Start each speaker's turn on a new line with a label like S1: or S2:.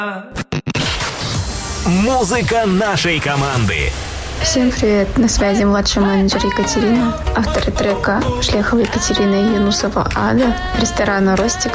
S1: Музыка нашей команды.
S2: Всем привет, на связи младший менеджер Екатерина, авторы трека Шляхова Екатерина и Юнусова Ада, ресторана «Ростик».